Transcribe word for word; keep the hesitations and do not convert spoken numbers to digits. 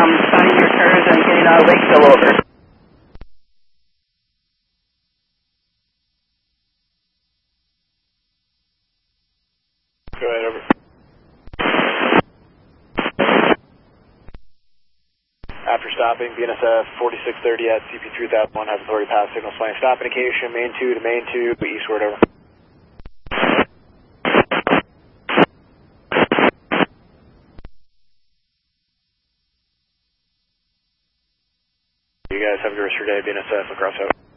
um, finding your turns and getting out of Lake Still over. Go ahead, over. After stopping, B N S F forty-six thirty at C P three thousand one has authority pass signal flying stop indication, main two to main two, eastward, over. You guys have a good rest of your day, B N S F across over.